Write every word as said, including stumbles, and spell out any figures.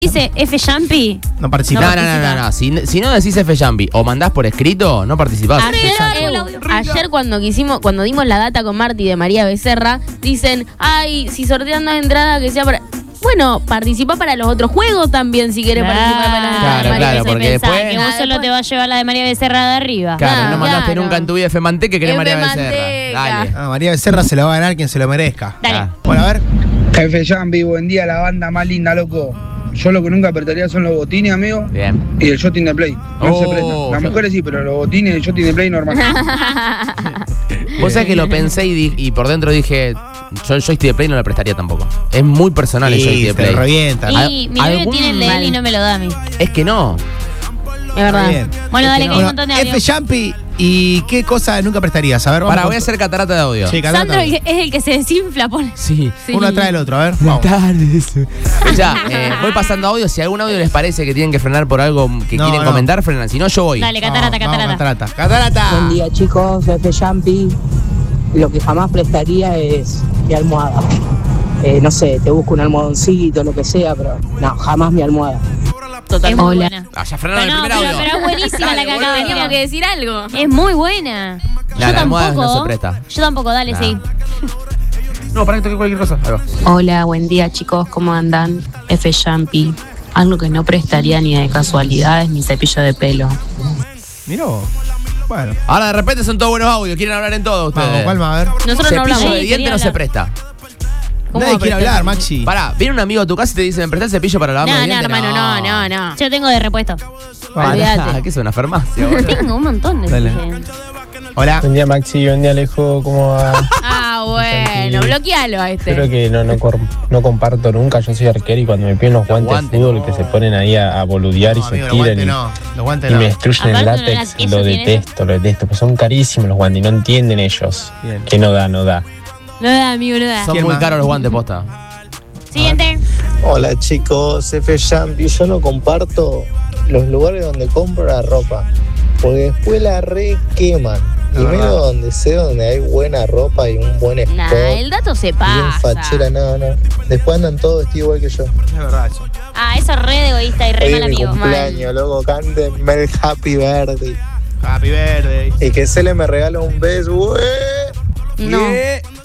Dice F. Jumpy. No participa. No, no, no, no, no. Si, si no decís F. Jumpy o mandás por escrito, no participás. Ayer, eh, ayer cuando quisimos, cuando dimos la data con Marti de María Becerra, dicen, ay, si sortean dos entradas que sea para. Bueno, participa para los otros juegos también si quieres Claro. participar para las entradas Claro, de María claro, Becerra. porque Pensá después- Que vos solo te va a llevar la de María Becerra de arriba. Claro, Ah, no mandaste claro. nunca en tu vida F. Manteca que querés F. María Manteca. Becerra. Dale. Ah, María Becerra se lo va a ganar quien se lo merezca. Dale. Ah. Bueno, a ver. Jefe Jambi, buen día, la banda más linda, loco. Yo lo que nunca apretaría son los botines, amigo, Bien. y el shotting de play. No Oh, se prestan. Las yo- mujeres sí, pero los botines y el shotting de play normal. Vos sabés que lo pensé y, di- y por dentro dije, yo el joystick de Play no lo prestaría tampoco. Es muy personal el Sí, joystick de te Play. revienta. Y Al- mi novio algún tiene el de él y no me lo da a mí. Es que no. Es verdad. Bien. Bueno, Es dale, que que hay un montón de F. audios. Jumpy, ¿y qué cosa nunca prestarías? A ver, vamos. Para, con- voy a hacer catarata de audio. Sí, catarata. Sandro es el que se desinfla, pone. Sí. Sí. Uno atrás del otro, a ver. Vamos. Ya, eh, voy pasando audio. Si algún audio les parece que tienen que frenar por algo que No, quieren no. comentar, frenan. Si no, yo voy. Dale, catarata, Vamos, vamos, catarata. catarata. Catarata. Buen día, chicos, F. Jumpy. Lo que jamás prestaría es mi almohada. Eh, no sé, te busco un almohadoncito, lo que sea, pero no, jamás mi almohada. Es muy buena. Ah, ya frenaron Pero el no, primer pero, audio. pero es buenísima Dale, la que boludo, acaba de Teníamos que decir. decir algo. Es muy buena. La Yo de almohadas tampoco. no se presta. Yo tampoco, dale, Nah. sí. No, para que toque cualquier cosa. Ahí va. Hola, buen día chicos, ¿cómo andan? F. Jumpy. Algo que no prestaría ni de casualidad es mi cepillo de pelo. Mirá vos. Bueno, Ahora de repente son todos buenos audios. Quieren hablar en todo ustedes. vamos, calma, a ver. Nosotros no Cepillo hablamos. de Sí, diente quería no se hablar. presta. ¿Cómo Nadie va a quiere prestar? hablar, Maxi. Pará, viene un amigo a tu casa y te dice, ¿me prestás el cepillo para lavarme No, los no, dientes? hermano, no, no, no. Yo tengo de repuesto. Vale. Olvídate. ¿Qué es una farmacia? boludo? Tengo un montón de Dale. gente. Hola. Buen día Maxi, buen día Alejo, ¿cómo va? Ah, bueno, bloquealo a este. Creo que no, no, cor- no comparto nunca, yo soy arquero y cuando me piden los guantes guantes, de fútbol no. que se ponen ahí a, a boludear No, y se amigo, los tiran guantes y, no. Los guantes y no. me destruyen el Aparte, no látex, era- eso lo tiene detesto, lo detesto, pues son carísimos los guantes y no entienden ellos Bien. que no da, no da. No da, amigo, no da. Son ¿Quién muy más? caros los guantes, posta. Siguiente. Hola chicos, F. Jumpy, yo no comparto los lugares donde compro la ropa, porque después la re queman. Es Y menos verdad. donde sé donde hay buena ropa y un buen spot, Nah, el dato se bien pasa. fachera, no, no. Después andan todos vestidos igual que yo. Es verdad eso. Ah, eso es re de egoísta y re Hoy mal es mi amigo. cumpleaños, loco, cántenme el Happy Birthday. Happy Verde. Y que se le me regala un beso, güey. No. Yeah.